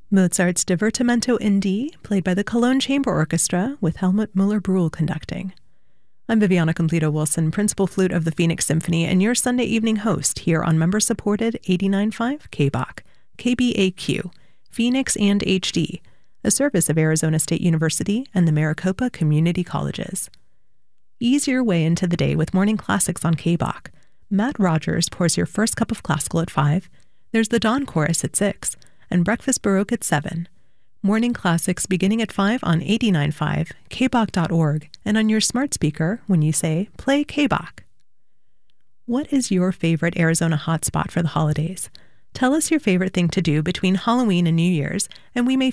Mozart's Divertimento in D, played by the Cologne Chamber Orchestra with Helmut Müller-Brühl conducting. I'm Viviana Completo-Wilson, Principal Flute of the Phoenix Symphony, and your Sunday evening host here on member-supported 89.5 KBAQ, KBAQ, Phoenix and HD, a service of Arizona State University and the Maricopa Community Colleges. Ease your way into the day with morning classics on KBAQ. Matt Rogers pours your first cup of classical at 5. There's the Dawn Chorus at 6, and Breakfast Baroque at 7. Morning classics beginning at 5 on 89.5, kbaq.org, and on your smart speaker when you say, play KBAQ. What is your favorite Arizona hotspot for the holidays? Tell us your favorite thing to do between Halloween and New Year's, and we may